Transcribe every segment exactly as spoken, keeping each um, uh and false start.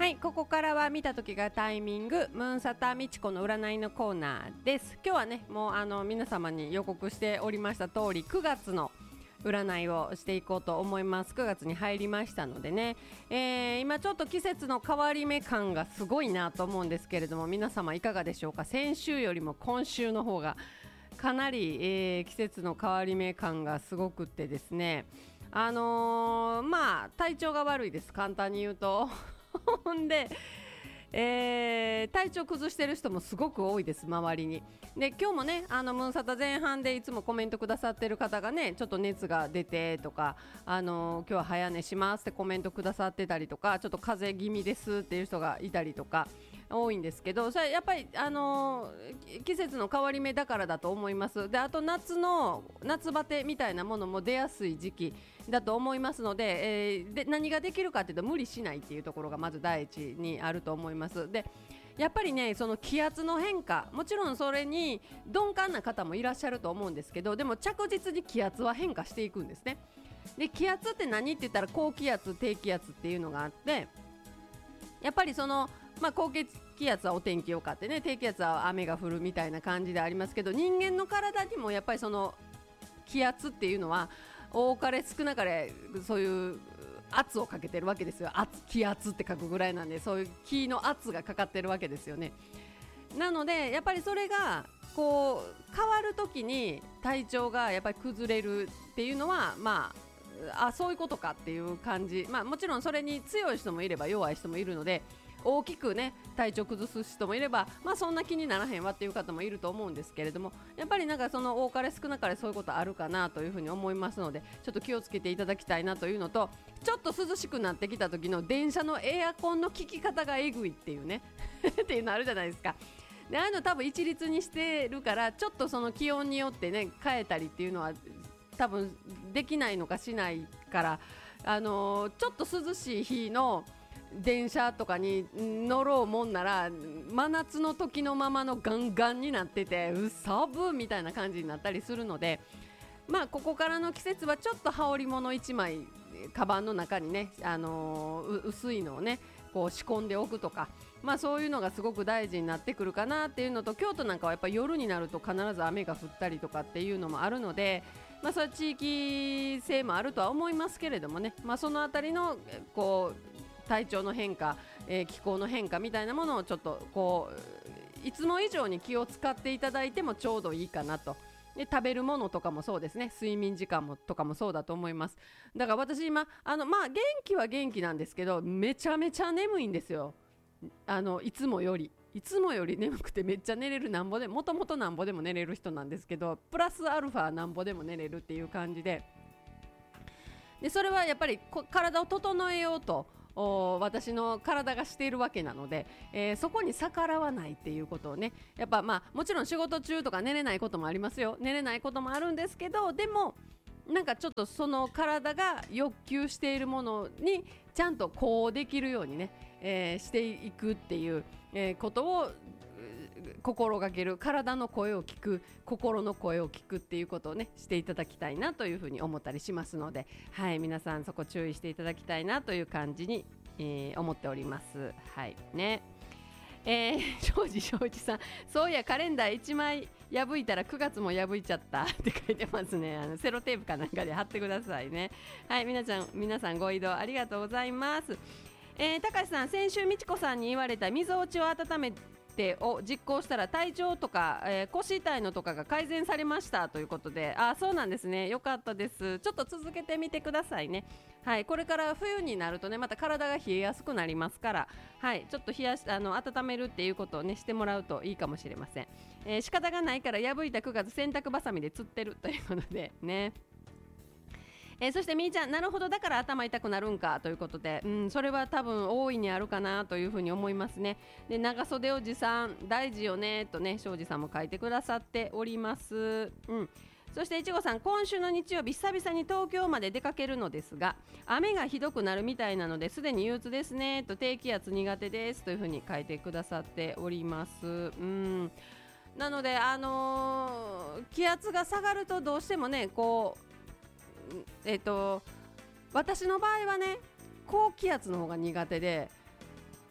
はい、ここからは見た時がタイミングムーンサタみちこの占いのコーナーです。今日はね、もうあの皆様に予告しておりました通りくがつの占いをしていこうと思います。くがつに入りましたのでね、えー、今ちょっと季節の変わり目感がすごいなと思うんですけれども、皆様いかがでしょうか。先週よりも今週の方がかなり、えー、季節の変わり目感がすごくってですね、あのー、まあ体調が悪いです、簡単に言うとほんで、えー、体調崩してる人もすごく多いです、周りに。で今日もね、あのムーンサタ前半でいつもコメントくださってる方がね、ちょっと熱が出てとか、あのー、今日は早寝しますってコメントくださってたりとか、ちょっと風邪気味ですっていう人がいたりとか多いんですけど、それやっぱり、あのー、季節の変わり目だからだと思います。であと夏の夏バテみたいなものも出やすい時期だと思いますので、えー、で何ができるかっていうと、無理しないっていうところがまず第一にあると思います。でやっぱりね、その気圧の変化、もちろんそれに鈍感な方もいらっしゃると思うんですけど、でも着実に気圧は変化していくんですね。で気圧って何って言ったら、高気圧低気圧っていうのがあって、やっぱりその、まあ、高気圧はお天気よかってね、低気圧は雨が降るみたいな感じでありますけど、人間の体にもやっぱりその気圧っていうのは多かれ少なかれそういう圧をかけてるわけですよ。圧、気圧って書くぐらいなんで、そういう気の圧がかかってるわけですよね。なのでやっぱりそれがこう変わるときに体調がやっぱり崩れるっていうのは、まああそういうことかっていう感じ。まあもちろんそれに強い人もいれば弱い人もいるので、大きくね体調崩す人もいれば、まあそんな気にならへんわっていう方もいると思うんですけれども、やっぱりなんかその多かれ少なかれそういうことあるかなというふうに思いますので、ちょっと気をつけていただきたいなというのと、ちょっと涼しくなってきた時の電車のエアコンの効き方がえぐいっていうねっていうのあるじゃないですか。でああいうの多分一律にしてるから、ちょっとその気温によってね変えたりっていうのは多分できないのかしないから、あのー、ちょっと涼しい日の電車とかに乗ろうもんなら、真夏の時のままのガンガンになってて、うさぶみたいな感じになったりするので、まあここからの季節はちょっと羽織物いちまいカバンの中にね、あのー、薄いのをねこう仕込んでおくとか、まあそういうのがすごく大事になってくるかなっていうのと、京都なんかはやっぱり夜になると必ず雨が降ったりとかっていうのもあるので、まあそれは地域性もあるとは思いますけれどもね、まあそのあたりのこう体調の変化、えー、気候の変化みたいなものをちょっとこういつも以上に気を使っていただいてもちょうどいいかなと。で食べるものとかもそうですね、睡眠時間もとかもそうだと思います。だから私今あの、まあ、元気は元気なんですけど、めちゃめちゃ眠いんですよ。あのいつもよりいつもより眠くて、めっちゃ寝れる、なんぼでもともとなんぼでも寝れる人なんですけど、プラスアルファなんぼでも寝れるっていう感じで、でそれはやっぱり体を整えようと私の体がしているわけなので、えー、そこに逆らわないっていうことをね、やっぱまあもちろん仕事中とか寝れないこともありますよ、寝れないこともあるんですけど、でもなんかちょっとその体が欲求しているものにちゃんとこうできるようにね、えー、していくっていう、えー、ことを心がける、体の声を聞く、心の声を聞くっていうことをねしていただきたいなというふうに思ったりしますので、はい皆さんそこ注意していただきたいなという感じに、えー、思っております。はいね。えー、庄司庄司さん、そういやカレンダーいちまい破いたらくがつも破いちゃったって書いてますね。あのセロテープかなんかで貼ってくださいね。はい皆さん皆さんご移動ありがとうございます。えー、高橋さん、先週みちこさんに言われたみぞおちを温めてを実行したら体調とか、えー、腰痛いのとかが改善されましたということで、あそうなんですね、よかったです。ちょっと続けてみてくださいね。はい、これから冬になるとね、また体が冷えやすくなりますから、はい、ちょっと冷やしあの温めるっていうことをねしてもらうといいかもしれません。えー、仕方がないから破いたくがつ洗濯ばさみで釣ってるということでね。えー、そしてみーちゃん、なるほど、だから頭痛くなるんかということで、うん、それは多分大いにあるかなというふうに思いますね。で長袖おじさん大事よねとね、庄司さんも書いてくださっております。うん、そしていちごさん、今週の日曜日久々に東京まで出かけるのですが、雨がひどくなるみたいなのですでに憂鬱ですねと、低気圧苦手ですというふうに書いてくださっております。うんなので、あのー、気圧が下がるとどうしてもねこうえーと、私の場合はね高気圧の方が苦手で、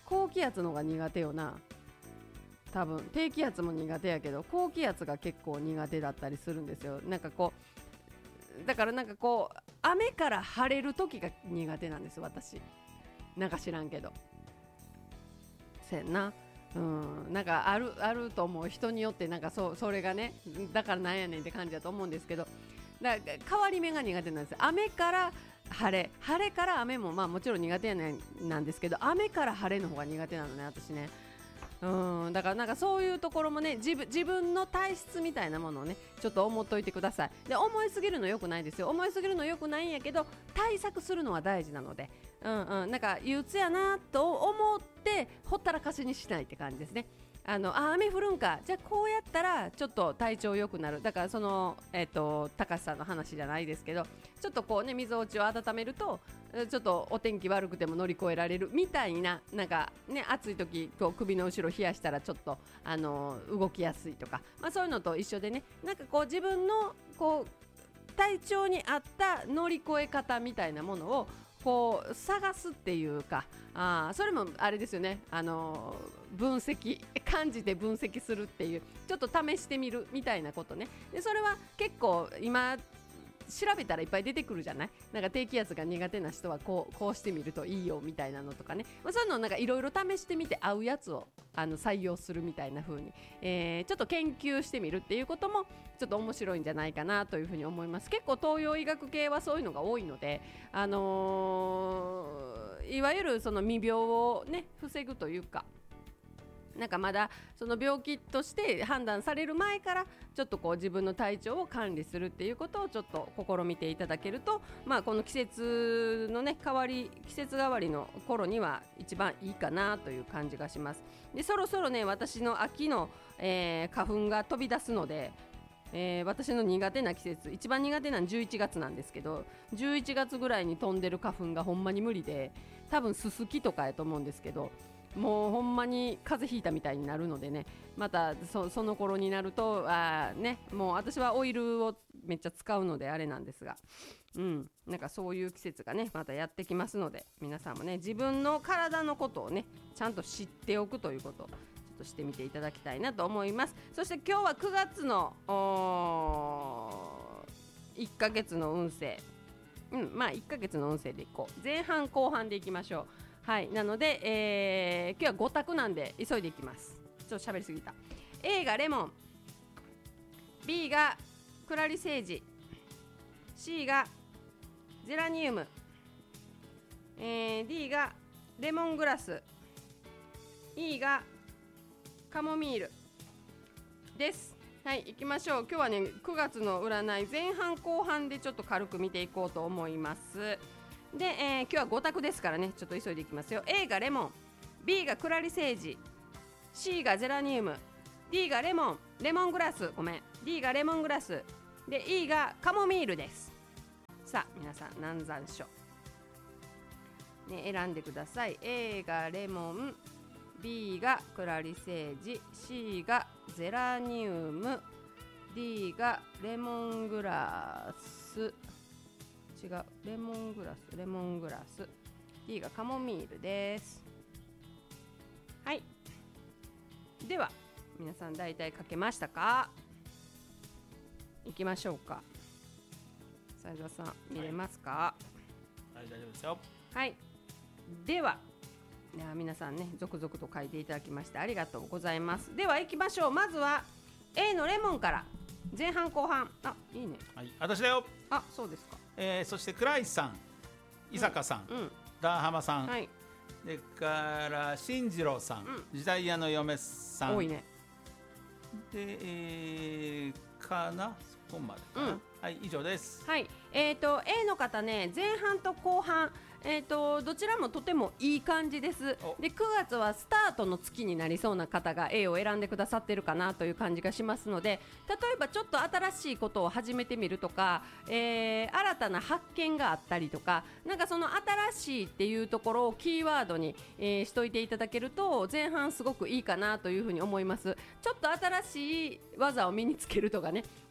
高気圧の方が苦手よな。多分低気圧も苦手やけど高気圧が結構苦手だったりするんですよ。なんかこうだからなんかこう雨から晴れる時が苦手なんです私。なんか知らんけどせやな。うん、なんかあるあると思う。人によってなんかそうそれがね、だからなんやねんって感じだと思うんですけど、だから変わり目が苦手なんです。雨から晴れ、晴れから雨もまあもちろん苦手やねんなんですけど、雨から晴れの方が苦手なのね私ね。うん、だからなんかそういうところもね、自分自分の体質みたいなものをねちょっと思っといてください。で、思いすぎるの良くないですよ。思いすぎるの良くないんやけど対策するのは大事なので、うんうん、なんか憂鬱やなと思ってほったらかしにしないって感じですね。あのあ雨降るんか、じゃあこうやったらちょっと体調良くなる。だからそのえっ、と高橋さんの話じゃないですけど、ちょっとこうね水落ちを温めるとちょっとお天気悪くても乗り越えられるみたいな、なんかね暑い時こう首の後ろ冷やしたらちょっとあの動きやすいとか、まあ、そういうのと一緒でね、なんかこう自分のこう体調に合った乗り越え方みたいなものをこう探すっていうか、あそれもあれですよね、あの分析感じて分析するっていう、ちょっと試してみるみたいなことね。でそれは結構今調べたらいっぱい出てくるじゃない。なんか低気圧が苦手な人はこうこうしてみるといいよみたいなのとかね、まあ、そういうのをなんかいろいろ試してみて合うやつをあの採用するみたいな風に、えー、ちょっと研究してみるっていうこともちょっと面白いんじゃないかなというふうに思います。結構東洋医学系はそういうのが多いので、あのー、いわゆるその未病をね防ぐというか、なんかまだその病気として判断される前からちょっとこう自分の体調を管理するっていうことをちょっと試みていただけると、まあ、この季節のね変わり季節変わりの頃には一番いいかなという感じがします。でそろそろね私の秋の、えー、花粉が飛び出すので、えー、私の苦手な季節、一番苦手なのじゅういちがつなんですけど、じゅういちがつぐらいに飛んでる花粉がほんまに無理で、多分ススキとかやと思うんですけど、もうほんまに風邪ひいたみたいになるのでね、また そ, その頃になるとあ、ね、もう私はオイルをめっちゃ使うのであれなんですが、うん、なんかそういう季節がねまたやってきますので、皆さんもね自分の体のことをねちゃんと知っておくということをちょっとしてみていただきたいなと思います。そして今日はくがつのいっかげつの運勢、うん、まあいっかげつの運勢でいこう。前半後半でいきましょう。はい、なので、えー、今日はご択なんで急いでいきます。ちょっと喋りすぎた。 A がレモン、 B がクラリセージ、 C がゼラニウム、えー、D がレモングラス、 E がカモミールです。はい、行きましょう。今日はねくがつの占い前半後半でちょっと軽く見ていこうと思います。で、えー、今日はご択ですからねちょっと急いでいきますよ。 A がレモン、 B がクラリセージ、 C がゼラニウム、 D がレモンレモングラスごめん D がレモングラスで E がカモミールです。さあ皆さん何残暑、ね、選んでください。 A がレモン、 B がクラリセージ、 C がゼラニウム、 D がレモングラス、違うレモングラスレモングラス D がカモミールです。はい、では皆さん大体書けましたか？いきましょうか。斉田さん見れますか？ はい、大丈夫ですよ。 はい、ではでは皆さんね続々と書いていただきましてありがとうございます。では行きましょう。まずは A のレモンから前半後半。あ、いいね。 はい、私だよ。 あ、そうですか。 えー、そして倉石さん、伊坂さん、 うんうん、 ダーハマさん、 はい、 でから進次郎さん、 うん、 時代屋の嫁さん、 多いね。 で、えー、かなそこまでかな、うん、はい、以上です。 はい、えーと A の方ね前半と後半、えーとどちらもとてもいい感じです。でくがつはスタートの月になりそうな方が A を選んでくださってるかなという感じがしますので、例えばちょっと新しいことを始めてみるとか、えー、新たな発見があったりとか、なんかその新しいっていうところをキーワードに、えー、しといていただけると前半すごくいいかなというふうに思います。ちょっと新しい技を身につけるとかね、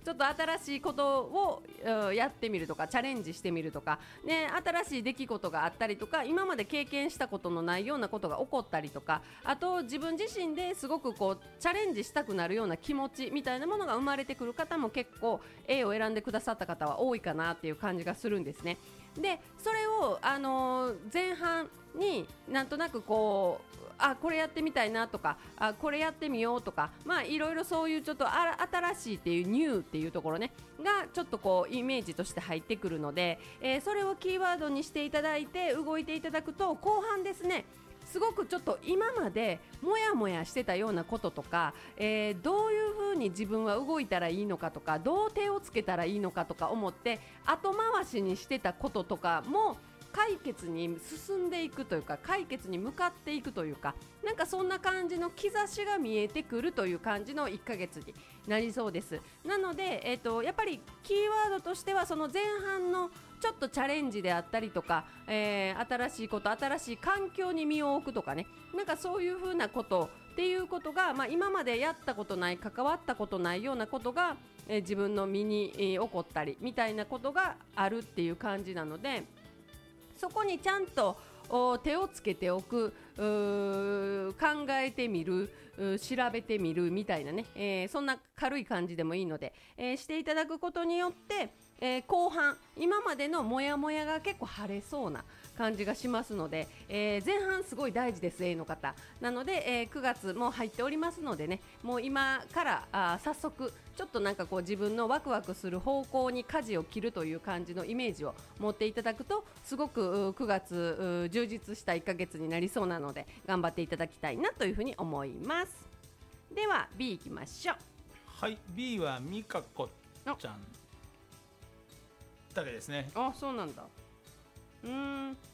ちょっと新しいことをうんやってみるとかチャレンジしてみるとか、ね、新しい出来事があったりとか今まで経験したことのないようなことが起こったりとか、あと自分自身ですごくこうチャレンジしたくなるような気持ちみたいなものが生まれてくる方も結構 A を選んでくださった方は多いかなっていう感じがするんですね。でそれを、あのー前半になんとなくこうあこれやってみたいなとかあこれやってみようとか、まあいろいろそういうちょっとあら新しいっていうニューっていうところねがちょっとこうイメージとして入ってくるので、えーそれをキーワードにしていただいて動いていただくと後半ですね、すごくちょっと今までもやもやしてたようなこととか、えーどういうふうに自分は動いたらいいのかとかどう手をつけたらいいのかとか思って後回しにしてたこととかも解決に進んでいくというか解決に向かっていくというか、なんかそんな感じの兆しが見えてくるという感じのいっかげつになりそうです。なので、えーと、やっぱりキーワードとしてはその前半のちょっとチャレンジであったりとか、えー新しいこと新しい環境に身を置くとかね、なんかそういう風なことっていうことが、まあ、今までやったことない関わったことないようなことが、えー自分の身に、えー起こったりみたいなことがあるっていう感じなので、そこにちゃんとお手をつけておく、うー考えてみる、うー調べてみるみたいなね、えーそんな軽い感じでもいいので、えーしていただくことによって、えー後半今までのモヤモヤが結構晴れそうな感じがしますので、えー前半すごい大事です A の方なので、えーくがつも入っておりますのでね、もう今からあー早速ちょっとなんかこう自分のワクワクする方向に舵を切るという感じのイメージを持っていただくとすごくうくがつう充実したいっかげつになりそうなので頑張っていただきたいなというふうに思います。では B いきましょう。 はい、B はみかこちゃんだけですね。 あ、そうなんだ。うーん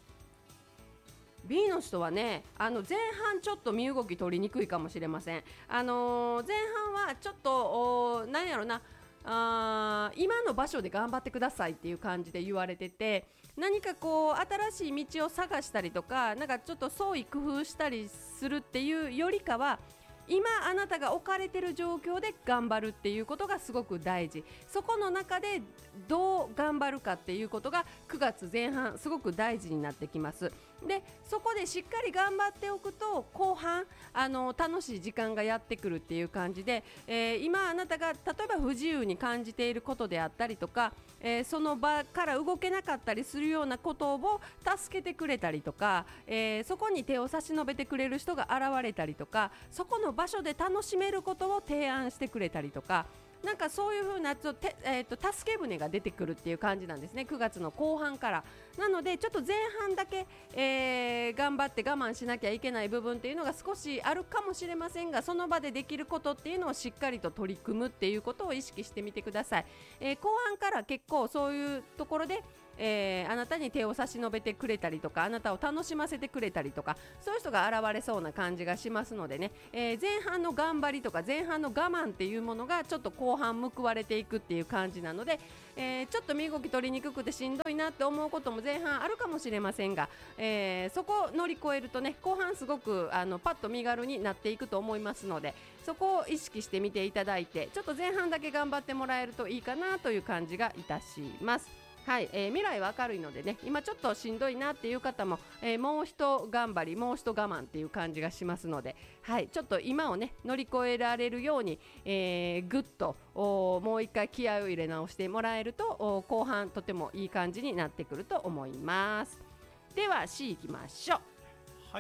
B の人はね、あの前半ちょっと身動き取りにくいかもしれません。あのー前半はちょっとおーなんやろな、あー今の場所で頑張ってくださいっていう感じで言われてて、何かこう新しい道を探したりとか、なんかちょっと創意工夫したりするっていうよりかは、今あなたが置かれてる状況で頑張るっていうことがすごく大事。そこの中でどう頑張るかっていうことがくがつぜん半すごく大事になってきます。でそこでしっかり頑張っておくと後半あの楽しい時間がやってくるっていう感じで、えー今あなたが例えば不自由に感じていることであったりとか、えーその場から動けなかったりするようなことを助けてくれたりとか、えーそこに手を差し伸べてくれる人が現れたりとか、そこの場所で楽しめることを提案してくれたりとか、なんかそういう風なちょっとて、えーと助け舟が出てくるっていう感じなんですね、くがつの後半から。なのでちょっと前半だけ、えー頑張って我慢しなきゃいけない部分っていうのが少しあるかもしれませんが、その場でできることっていうのをしっかりと取り組むっていうことを意識してみてください。えー後半から結構そういうところでえーあなたに手を差し伸べてくれたりとか、あなたを楽しませてくれたりとか、そういう人が現れそうな感じがしますのでね、えー前半の頑張りとか前半の我慢っていうものがちょっと後半報われていくっていう感じなので、えーちょっと身動き取りにくくてしんどいなって思うことも前半あるかもしれませんが、えーそこを乗り越えるとね、後半すごくあのパッと身軽になっていくと思いますので、そこを意識してみていただいて、ちょっと前半だけ頑張ってもらえるといいかなという感じがいたします。はい、えー未来は明るいのでね、今ちょっとしんどいなっていう方も、えーもう一頑張りもう一我慢っていう感じがしますので、はい、ちょっと今をね乗り越えられるように、えー、ぐっとおもう一回気合を入れ直してもらえるとお後半とてもいい感じになってくると思います。では C いきましょう。 はい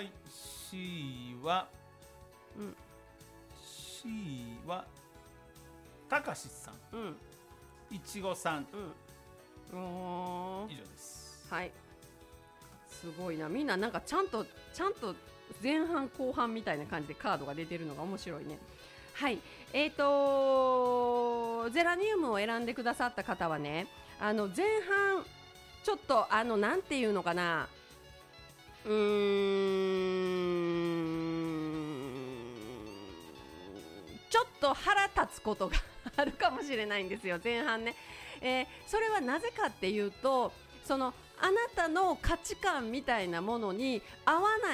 、C は、 うん C はたかしさん、 うんいちごさん、 うんおー以上です。 はい、すごいな、みんななんかちゃんとちゃんと前半後半みたいな感じでカードが出てるのが面白いね。はい、えーとゼラニウムを選んでくださった方はね、あの前半ちょっとあのなんていうのかな、うーんちょっと腹立つことがあるかもしれないんですよ前半ね。えーそれはなぜかっていうと、そのあなたの価値観みたいなものに合わない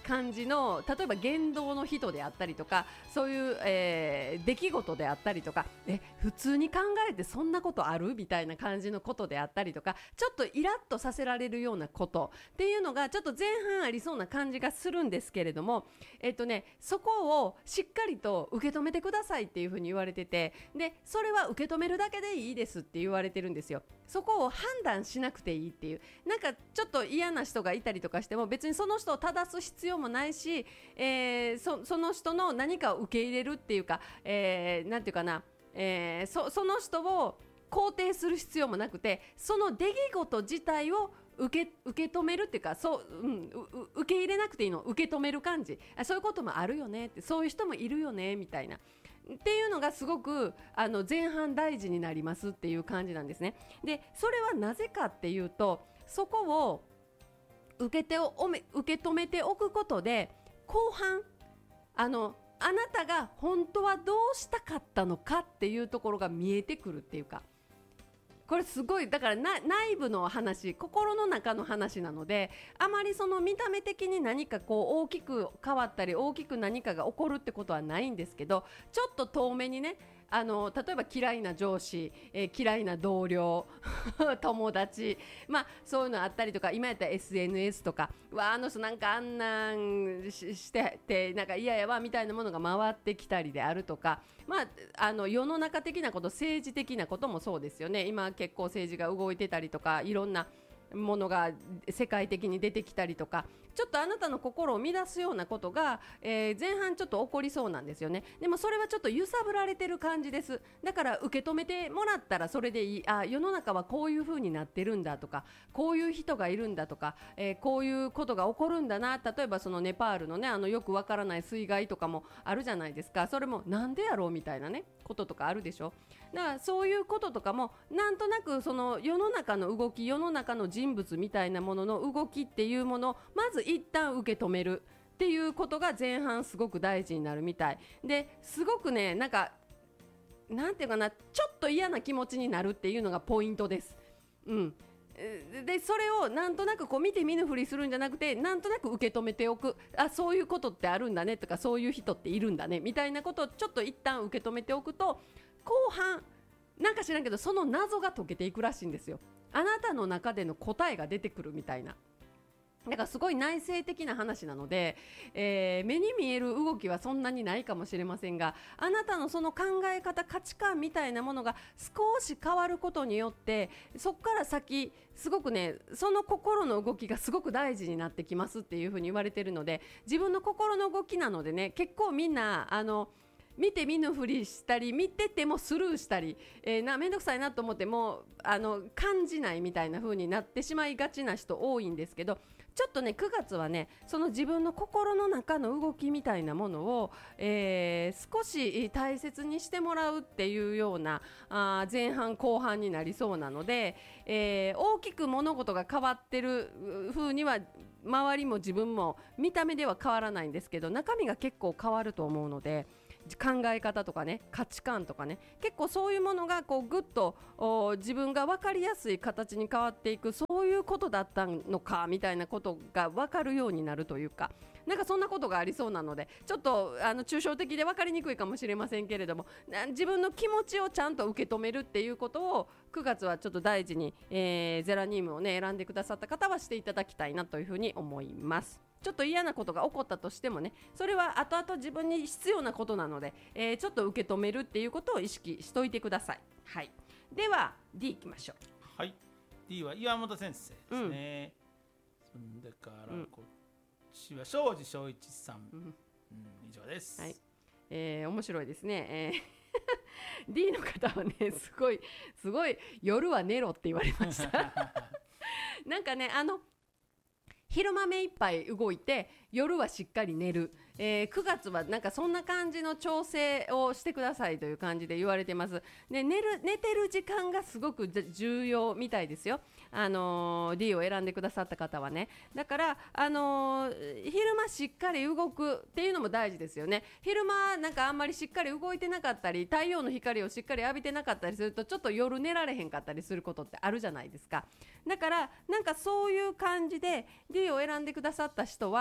感じの例えば言動の人であったりとかそういう、えー、出来事であったりとかえ普通に考えてそんなことあるみたいな感じのことであったりとかちょっとイラッとさせられるようなことっていうのがちょっと前半ありそうな感じがするんですけれども、えっとね、そこをしっかりと受け止めてくださいっていうふうに言われててでそれは受け止めるだけでいいですって言われてるんですよ。そこを判断しなくていいっていうなんかちょっと嫌な人がいたりとかしても別にその人を正す必要もないし、えー、そ, その人の何かを受け入れるっていうか、えー、なんていうかな、えー、そ, その人を肯定する必要もなくてその出来事自体を受け、受け止めるっていうかそう、うん、う受け入れなくていいの受け止める感じあそういうこともあるよねってそういう人もいるよねみたいなっていうのがすごくあの前半大事になりますっていう感じなんですね。でそれはなぜかっていうとそこを受けておめ受け止めておくことで後半あのあなたが本当はどうしたかったのかっていうところが見えてくるっていうかこれすごいだからな内部の話心の中の話なのであまりその見た目的に何かこう大きく変わったり大きく何かが起こるってことはないんですけどちょっと遠目にねあの例えば嫌いな上司、えー、嫌いな同僚友達、まあ、そういうのあったりとか今やったら エスエヌエス とかわあの人なんかあんなんし、しててなんか嫌やわみたいなものが回ってきたりであるとか、まあ、あの世の中的なこと政治的なこともそうですよね。今結構政治が動いてたりとかいろんなものが世界的に出てきたりとかちょっとあなたの心を乱すようなことが、えー、前半ちょっと起こりそうなんですよね。でもそれはちょっと揺さぶられてる感じです。だから受け止めてもらったらそれでいいあ世の中はこういう風になってるんだとかこういう人がいるんだとか、えー、こういうことが起こるんだな例えばそのネパールのねあのよくわからない水害とかもあるじゃないですか。それもなんでやろうみたいなねこととかあるでしょ。だからそういうこととかもなんとなくその世の中の動き世の中の人物みたいなものの動きっていうものをまず一旦受け止めるっていうことが前半すごく大事になるみたいですごくねなんかなんていうかなちょっと嫌な気持ちになるっていうのがポイントです。うんでそれをなんとなくこう見て見ぬふりするんじゃなくてなんとなく受け止めておくあそういうことってあるんだねとかそういう人っているんだねみたいなことをちょっと一旦受け止めておくと後半なんか知らんけどその謎が解けていくらしいんですよ。あなたの中での答えが出てくるみたいなだからすごい内省的な話なので、えー、目に見える動きはそんなにないかもしれませんがあなたのその考え方価値観みたいなものが少し変わることによってそこから先すごくねその心の動きがすごく大事になってきますっていうふうに言われているので自分の心の動きなのでね結構みんなあの見て見ぬふりしたり見ててもスルーしたり、えー、なめんどくさいなと思ってもあの感じないみたいな風になってしまいがちな人多いんですけどちょっとねくがつはねその自分の心の中の動きみたいなものを、えー、少し大切にしてもらうっていうようなあ前半後半になりそうなので、えー、大きく物事が変わってる風には周りも自分も見た目では変わらないんですけど中身が結構変わると思うので考え方とかね価値観とかね結構そういうものがこうぐっと自分が分かりやすい形に変わっていくそういうことだったのかみたいなことが分かるようになるというかなんかそんなことがありそうなのでちょっとあの抽象的で分かりにくいかもしれませんけれども自分の気持ちをちゃんと受け止めるっていうことをくがつはちょっと大事に、えー、ゼラニウムをね選んでくださった方はしていただきたいなというふうに思います。ちょっと嫌なことが起こったとしてもねそれは後々自分に必要なことなので、えー、ちょっと受け止めるっていうことを意識しといてください。はい、では D いきましょう。 はい D は岩本先生ですね、うん、そんでからこっちは庄司正一さん、うんうん、以上です。 はい、えー、面白いですね、えー、D の方はねすごいすごい夜は寝ろって言われましたなんかねあの昼間目いっぱい動いて夜はしっかり寝る、えー、くがつはなんかそんな感じの調整をしてくださいという感じで言われてます。で 寝る、寝てる時間がすごく重要みたいですよ、あのー、D を選んでくださった方はね。だから、あのー、昼間しっかり動くっていうのも大事ですよね。昼間なんかあんまりしっかり動いてなかったり太陽の光をしっかり浴びてなかったりするとちょっと夜寝られへんかったりすることってあるじゃないですか。だからなんかそういう感じで D を選んでくださった人は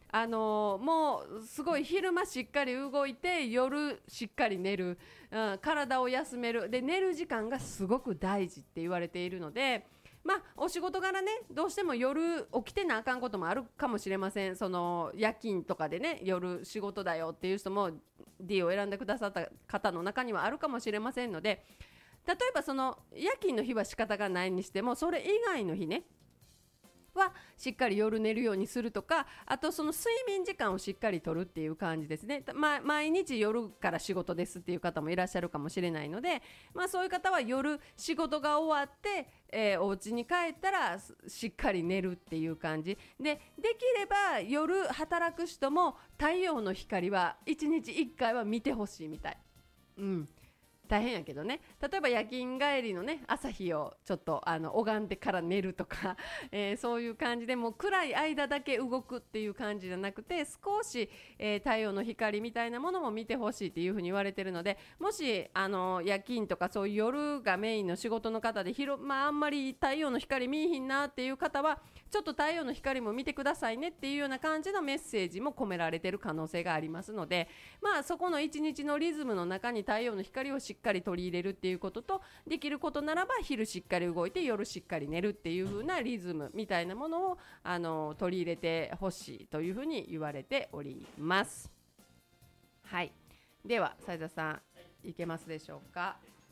あのーもうすごい昼間しっかり動いて夜しっかり寝る、うん、体を休めるで寝る時間がすごく大事って言われているので、まあお仕事柄ねどうしても夜起きてなあかんこともあるかもしれません。その夜勤とかでね夜仕事だよっていう人も D を選んでくださった方の中にはあるかもしれませんので、例えばその夜勤の日は仕方がないにしてもそれ以外の日ねはしっかり夜寝るようにするとか、あとその睡眠時間をしっかりとるっていう感じですね、ま、毎日夜から仕事ですっていう方もいらっしゃるかもしれないので、まあ、そういう方は夜仕事が終わって、えー、お家に帰ったらしっかり寝るっていう感じで、できれば夜働く人も太陽の光はいちにちいっかいは見てほしいみたい。うん大変やけどね、例えば夜勤帰りのね朝日をちょっとあの拝んでから寝るとか、えー、そういう感じでもう暗い間だけ動くっていう感じじゃなくて少し、えー、太陽の光みたいなものも見てほしいっていうふうに言われてるので、もしあの夜勤とかそういう夜がメインの仕事の方で広、まあ、あんまり太陽の光見えひんなっていう方はちょっと太陽の光も見てくださいねっていうような感じのメッセージも込められてる可能性がありますので、まあそこの一日のリズムの中に太陽の光をしっかり取り入れるっていうことと、できることならば昼しっかり動いて夜しっかり寝るっていう風なリズムみたいなものをあの取り入れてほしいというふうに言われております。はい、では斉田さんいけますでしょうか。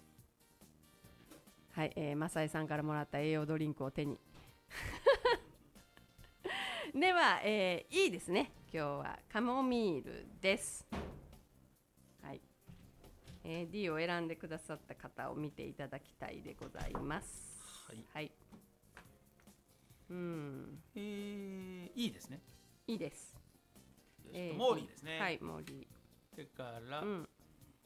はい、えー、マサイさんからもらった栄養ドリンクを手にでは、えー、いいですね。今日はカモミールです。はい、えー、D を選んでくださった方を見ていただきたいでございます。 はい、 はい、うん、 えー、いいですね。 いいです。 えー、モーリーですね。 はい、モーリー。それから、うん、うん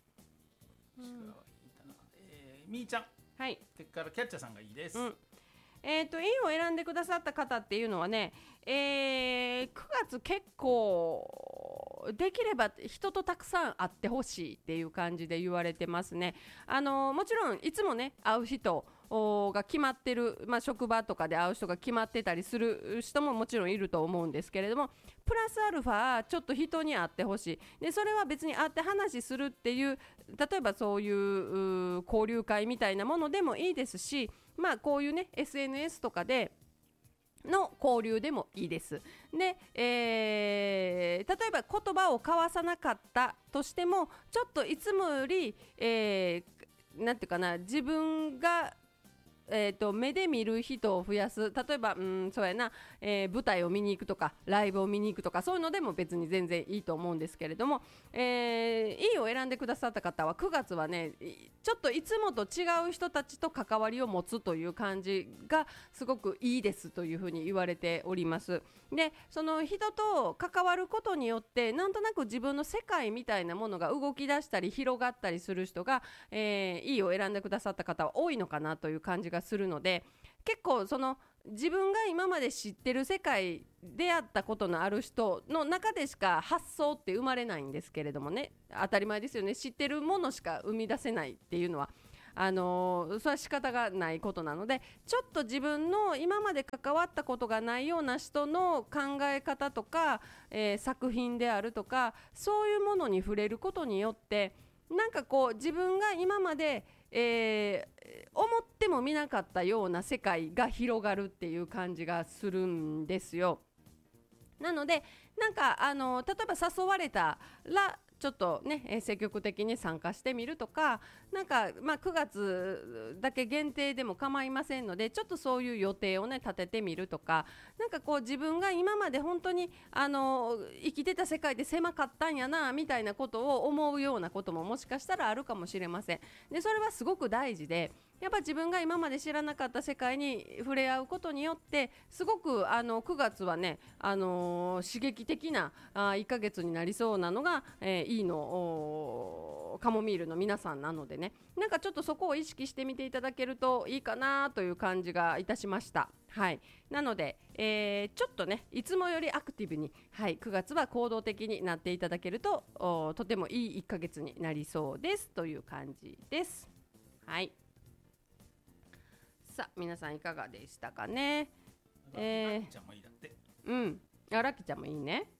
えー、みーちゃん。 はい。 それからキャッチャーさんがいいです。 うん、えーと、いいを選んでくださった方っていうのはね、えー、くがつ結構できれば人とたくさん会ってほしいっていう感じで言われてますね。あのー、もちろんいつもね会う人が決まってる、まあ、職場とかで会う人が決まってたりする人ももちろんいると思うんですけれども、プラスアルファちょっと人に会ってほしい。でそれは別に会って話するっていう、例えばそういう交流会みたいなものでもいいですし、まあこういうね エスエヌエス とかでの交流でもいいです。で、えー、例えば言葉を交わさなかったとしてもちょっといつもより、えー、なんていうかな、自分がえー、と目で見る人を増やす、例えばうんそうやな、えー、舞台を見に行くとかライブを見に行くとかそういうのでも別に全然いいと思うんですけれども、えー、いいを選んでくださった方はくがつはねちょっといつもと違う人たちと関わりを持つという感じがすごくいいですというふうに言われております。でその人と関わることによってなんとなく自分の世界みたいなものが動き出したり広がったりする人が、えー、いいを選んでくださった方は多いのかなという感じがするので、結構その自分が今まで知ってる世界出会ったことのある人の中でしか発想って生まれないんですけれどもね、当たり前ですよね。知ってるものしか生み出せないっていうのはあのー、それは仕方がないことなので、ちょっと自分の今まで関わったことがないような人の考え方とか、えー、作品であるとかそういうものに触れることによってなんかこう自分が今までえー、思っても見なかったような世界が広がるっていう感じがするんですよ。なのでなんかあの例えば誘われたらちょっとね、えー、積極的に参加してみるとか、なんか、まあ、くがつだけ限定でも構いませんのでちょっとそういう予定をね立ててみるとか、なんかこう自分が今まで本当にあの生きてた世界で狭かったんやなみたいなことを思うようなことももしかしたらあるかもしれません。でそれはすごく大事で、やっぱ自分が今まで知らなかった世界に触れ合うことによってすごくあのくがつはね、あのー、刺激的なあいっかげつになりそうなのが、えー、いいのカモミールの皆さんなのでね、なんかちょっとそこを意識してみていただけるといいかなという感じがいたしました。はい、なので、えー、ちょっとねいつもよりアクティブに、はい、くがつは行動的になっていただけるととてもいいいっかげつになりそうですという感じです。はい、さあ皆さんいかがでしたかね。 えー、ラッキーちゃんもいいだって。 うん、あラッキーちゃんもいいね。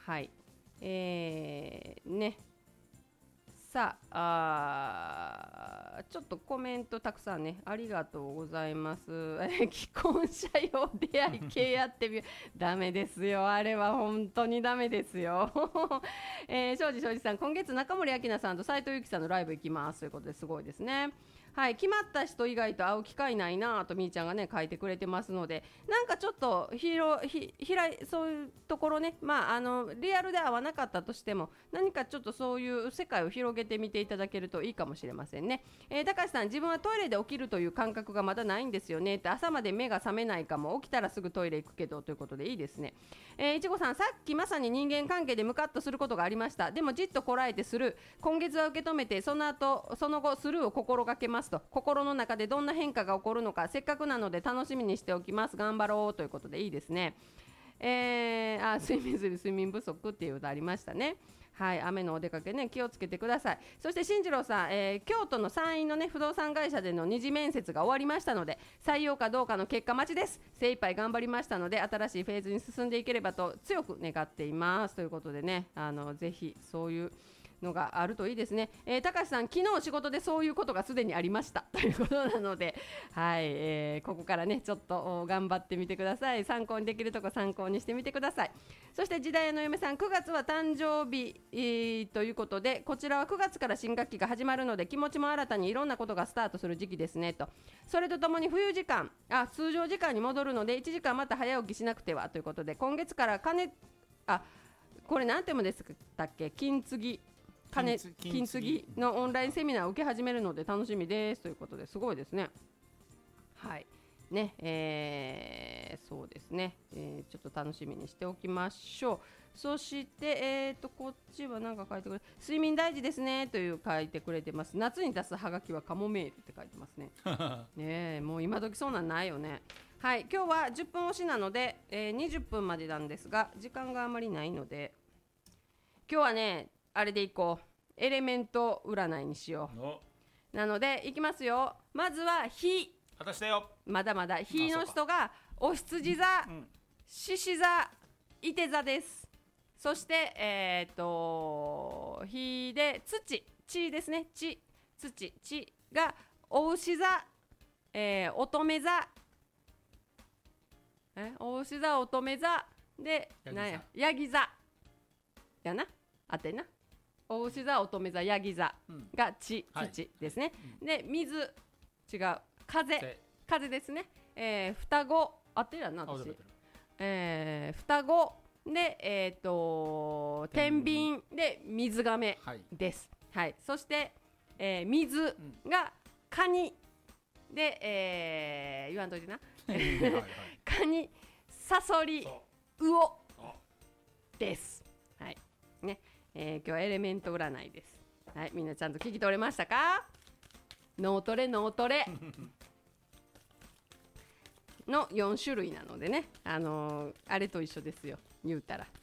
はいえー、ねさあ、あちょっとコメントたくさんねありがとうございます既婚者用出会い系やってみるダメですよ、あれは本当にダメですよ、えー、庄司庄司さん、今月中森明菜さんと斉藤由貴さんのライブ行きますということですごいですね。はい、決まった人以外と会う機会ないなとみーちゃんがね書いてくれてますので、なんかちょっと広ひひらいそういうところね、まああのリアルで会わなかったとしても何かちょっとそういう世界を広げてみていただけるといいかもしれませんね。えー、高橋さん、自分はトイレで起きるという感覚がまだないんですよねって、朝まで目が覚めないかも、起きたらすぐトイレ行くけどということでいいですね。えー、いちごさん、さっきまさに人間関係でムカッとすることがありました。でもじっとこらえてスルー、今月は受け止めてその後その後スルーを心がけますと、心の中でどんな変化が起こるのかせっかくなので楽しみにしておきます、頑張ろうということでいいですね。えー、あ睡眠する睡眠不足っていうことありましたね。はい、雨のお出かけね気をつけてください。そして進次郎さん、えー、京都の山陰のね不動産会社での二次面接が終わりましたので採用かどうかの結果待ちです。精一杯頑張りましたので新しいフェーズに進んでいければと強く願っていますということでね、あのぜひそういうのがあるといいですね。えー、高橋さん、昨日仕事でそういうことがすでにありましたということなので、はい、えー、ここからねちょっと頑張ってみてください。参考にできるとこ参考にしてみてください。そして時代の嫁さん、くがつは誕生日、えー、ということで、こちらはくがつから新学期が始まるので気持ちも新たにいろんなことがスタートする時期ですねと。それとともに冬時間あ通常時間に戻るのでいちじかんまた早起きしなくてはということで、今月から金あこれ何てもですかっけ金継ぎ金金継ぎのオンラインセミナーを受け始めるので楽しみですということですごいですね。はいねえー、そうですね、えー、ちょっと楽しみにしておきましょう。そして、えー、とこっちは何か書いてくれ睡眠大事ですねという書いてくれてます。夏に出すハガキはカモメールって書いてますねねえもう今時そうなんないよね。はい今日はじゅっぷん押しなので、えー、にじゅっぷんまでなんですが時間があまりないので今日はねあれでいこうエレメント占いにしよう。なのでいきますよ。まずは火、 私だよ。 まだまだ火の人がお羊座、獅子座、いて座です。そしてえっ、ー、と火で土地ですね、地土地がお牛座、えー、乙女座えお牛座乙女座でなんやヤギ座やなあってんな。お牛座乙女座ヤギ座が地、うん、土ですね、はい、で水違う風風ですね、えー、双子あってるやんな私、えー、双子でえっ、ー、と天秤で水亀です、はいはい、そして、えー、水がカニで、えー、言わんといてなカニサソリ魚です、はいねえー、今日はエレメント占いです。はい、みんなちゃんと聞き取れましたか？脳トレ脳トレのよん種類なのでね、あのー、あれと一緒ですよ言うたら。ちょ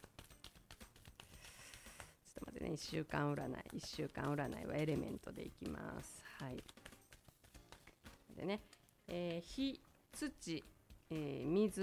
っと待ってね、いっしゅうかん占いいっしゅうかん占いはエレメントでいきます。はいでね、えー、火土、えー、水